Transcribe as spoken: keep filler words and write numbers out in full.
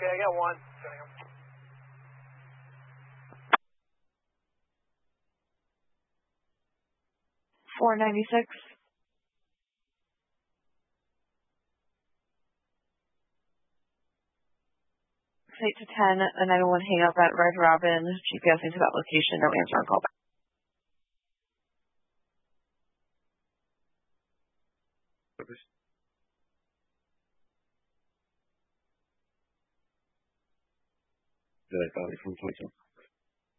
Okay, I got one. four ninety-six. eight to ten, a nine one one hang up at Red Robin. G P S into that location. No answer on call back. Did I call you from twenty-two?